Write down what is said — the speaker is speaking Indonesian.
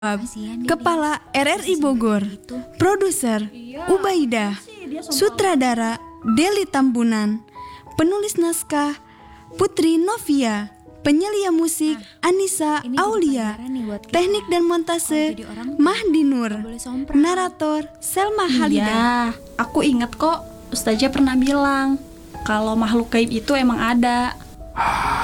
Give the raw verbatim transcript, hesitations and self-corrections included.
Kepala R R I Bogor, Produser Ubaidah, Sutradara Deli Tambunan, Penulis naskah Putri Novia, Penyelia musik Anissa Aulia, Teknik dan montase Mahdi Nur, Narator Selma Halidah. Iya, aku inget kok Ustazah pernah bilang kalau makhluk gaib itu emang ada.